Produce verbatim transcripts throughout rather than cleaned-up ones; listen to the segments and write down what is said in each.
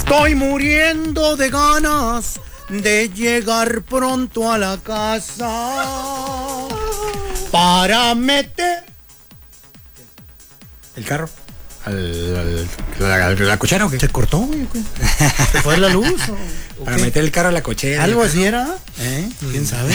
Estoy muriendo de ganas de llegar pronto a la casa para meter el carro al, al la, la, la cochera o qué? ¿Se cortó, güey? ¿Se fue la luz? ¿O, para qué? meter el carro a la cochera. ¿Algo así era? ¿Eh? ¿Quién sabe?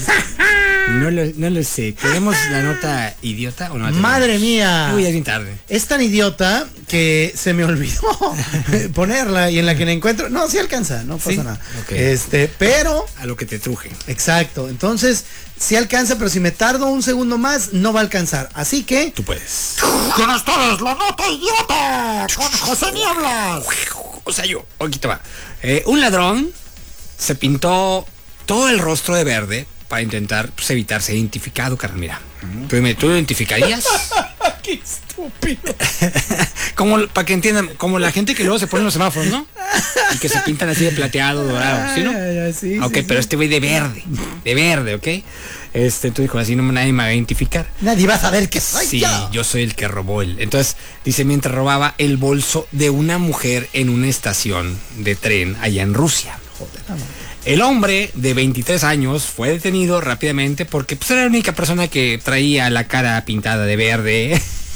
No lo, no lo sé. ¿Tenemos la nota idiota o no? Madre mía. Uy, ya es bien tarde. Es tan idiota que se me olvidó ponerla y en la que la encuentro. No, sí alcanza, no pasa ¿Sí? nada. Okay. Este, pero. A lo que te truje. Exacto. Entonces, sí alcanza, pero si me tardo un segundo más, no va a alcanzar. Así que. Tú puedes. Con ustedes, la nota idiota. Con José Nieblas. O sea, yo, aquí te va. Eh, un ladrón se pintó todo el rostro de verde para intentar pues, evitar ser identificado, carnal. Mira, ¿tú, ¿tú lo identificarías? ¡Qué estúpido! Como, para que entiendan, como la gente que luego se pone en los semáforos, ¿no? Y que se pintan así de plateado, dorado, ¿sí, no? Sí, ok, sí, pero sí. este güey de verde, de verde, ¿ok? Este, tú dijo, así no nadie me va a identificar. Nadie va a saber que soy sí, yo. Sí, yo soy el que robó él. Entonces, dice, mientras robaba el bolso de una mujer en una estación de tren allá en Rusia. Joder, la madre. El hombre de veintitrés años fue detenido rápidamente porque pues, era la única persona que traía la cara pintada de verde.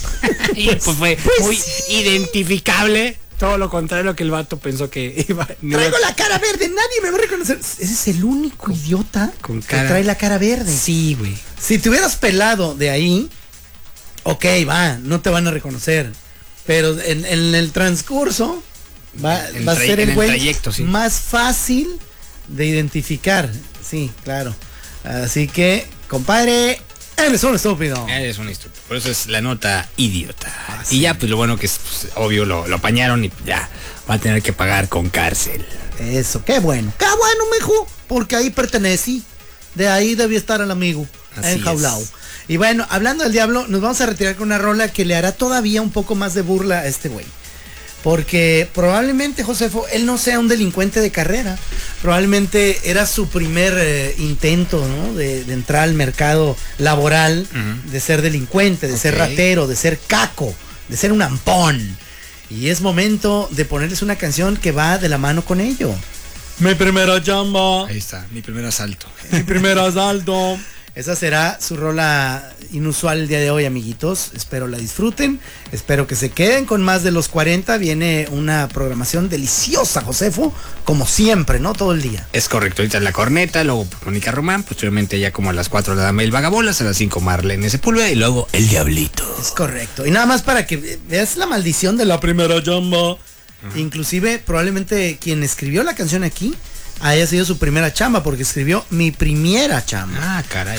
Y pues fue pues muy sí. identificable. Todo lo contrario a lo que el vato pensó que iba. No Traigo iba... la cara verde, nadie me va a reconocer. Ese es el único idiota con cara... que trae la cara verde. Sí, güey. Si te hubieras pelado de ahí, ok, va, no te van a reconocer. Pero en, en el transcurso va, va a ser el güey sí. más fácil de identificar. Sí, claro. Así que, compadre, eres un estúpido. Eres un estúpido. Por eso es la nota idiota. Ah, y sí. ya, pues lo bueno que es pues, obvio, lo, lo apañaron y ya va a tener que pagar con cárcel. Eso, qué bueno. Qué bueno, mijo. Porque ahí pertenece. De ahí debía estar el amigo. Enjaulado. Y bueno, hablando del diablo, nos vamos a retirar con una rola que le hará todavía un poco más de burla a este güey. Porque probablemente, Josefo, él no sea un delincuente de carrera. Probablemente era su primer eh, intento, ¿no? De, de entrar al mercado laboral, uh-huh. de ser delincuente, de okay. ser ratero, de ser caco, de ser un ampón. Y es momento de ponerles una canción que va de la mano con ello. Mi primera chamba. Ahí está, mi primer asalto. Mi primer asalto. Esa será su rola inusual el día de hoy, amiguitos. Espero la disfruten. Espero que se queden con más de los cuarenta. Viene una programación deliciosa, Josefo, como siempre, ¿no? Todo el día. Es correcto. Ahorita la corneta, luego Mónica Román, posteriormente ya como a las cuatro la dama el vagabolas, a las cinco Marlene Sepúlveda y luego el Diablito. Es correcto. Y nada más para que veas la maldición de la primera chamba. Uh-huh. Inclusive, probablemente quien escribió la canción aquí haya sido su primera chamba, porque escribió mi primera chamba. Ah, caray.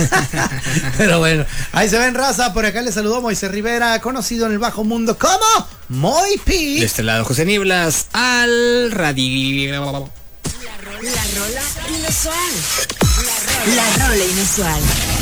Pero bueno, ahí se ven, raza. Por acá le saludó Moisés Rivera, conocido en el bajo mundo como Moipi. De este lado José Nieblas, al radio. La, ro la rola inusual. La, ro la rola inusual.